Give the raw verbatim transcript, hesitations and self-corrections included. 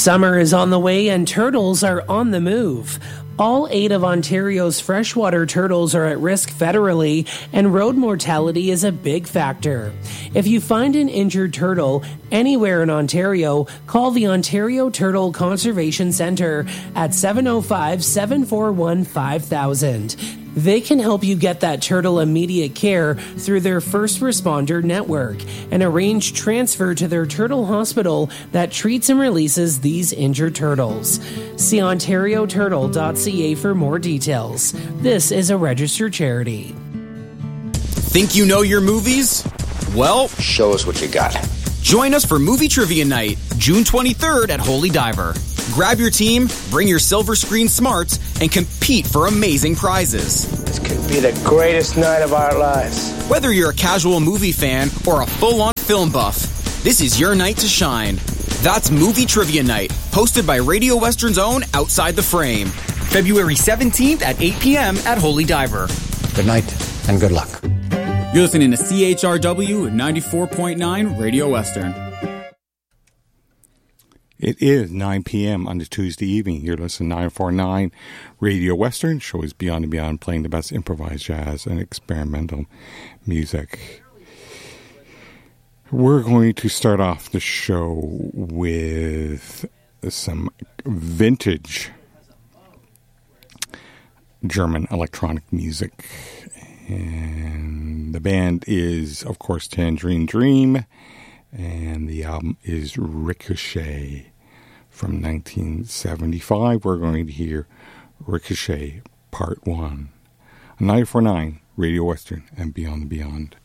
Summer is on the way and turtles are on the move. All eight of Ontario's freshwater turtles are at risk federally, and road mortality is a big factor. If you find an injured turtle anywhere in Ontario, call the Ontario Turtle Conservation Centre at seven oh five, seven four one, five thousand. They can help you get that turtle immediate care through their first responder network and arrange transfer to their turtle hospital that treats and releases these injured turtles. See ontario turtle dot c a for more details. This is a registered charity. Think you know your movies? Well, show us what you got. Join us for Movie Trivia Night, June twenty-third at Holy Diver. Grab your team, bring your silver screen smarts, and compete for amazing prizes. This could be the greatest night of our lives. Whether you're a casual movie fan or a full-on film buff, this is your night to shine. That's Movie Trivia Night, hosted by Radio Western's own Outside the Frame. February seventeenth at eight p.m. at Holy Diver. Good night and good luck. You're listening to C H R W ninety-four point nine Radio Western. It is nine p.m. on a Tuesday evening. You're listening to nine forty-nine Radio Western. Show is Beyond and Beyond, playing the best improvised jazz and experimental music. We're going to start off the show with some vintage German electronic music. And the band is, of course, Tangerine Dream. And the album is Ricochet from nineteen seventy-five. We're going to hear Ricochet Part one. nine forty-nine Radio Western and Beyond the Beyond.